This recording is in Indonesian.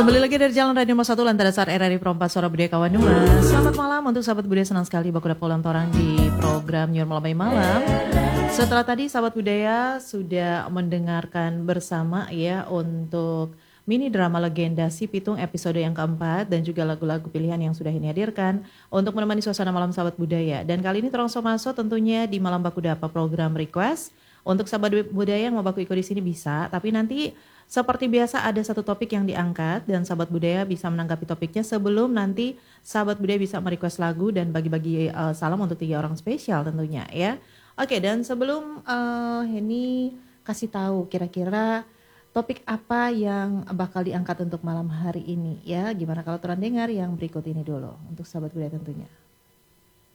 Kembali lagi dari Jalan Radio Nomor 1 Lantai Dasar RRI Perempat Suara Budaya Kawanua. Selamat malam untuk sahabat budaya, senang sekali baku dapat ulang torang di program New Malam Malam. Setelah tadi sahabat budaya sudah mendengarkan bersama ya untuk mini drama legenda Si Pitung episode yang keempat dan juga lagu-lagu pilihan yang sudah ini hadirkan untuk menemani suasana malam sahabat budaya. Dan kali ini Torong Somaso tentunya di Malam Baku Dapa program request. Untuk sahabat budaya yang mau baku ikut di sini bisa, tapi nanti seperti biasa ada satu topik yang diangkat dan sahabat budaya bisa menanggapi topiknya sebelum nanti sahabat budaya bisa merequest lagu dan bagi-bagi salam untuk 3 orang spesial tentunya ya. Oke, dan sebelum ini kasih tahu kira-kira topik apa yang bakal diangkat untuk malam hari ini ya. Gimana kalau tuan dengar yang berikut ini dulu untuk sahabat budaya tentunya.